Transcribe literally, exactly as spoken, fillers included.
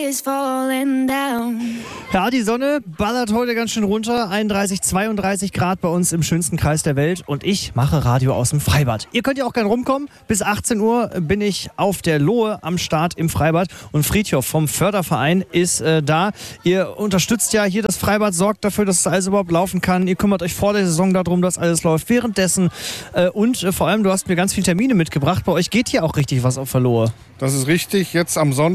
Ja, die Sonne ballert heute ganz schön runter. einunddreißig, zweiunddreißig Grad bei uns im schönsten Kreis der Welt. Und ich mache Radio aus dem Freibad. Ihr könnt ja auch gerne rumkommen. Bis achtzehn Uhr bin ich auf der Lohe am Start im Freibad. Und Friedhof vom Förderverein ist äh, da. Ihr unterstützt ja hier das Freibad, sorgt dafür, dass es alles überhaupt laufen kann. Ihr kümmert euch vor der Saison darum, dass alles läuft. Währenddessen äh, und äh, vor allem, du hast mir ganz viele Termine mitgebracht. Bei euch geht hier auch richtig was auf der Lohe. Das ist richtig. Jetzt am Sonntag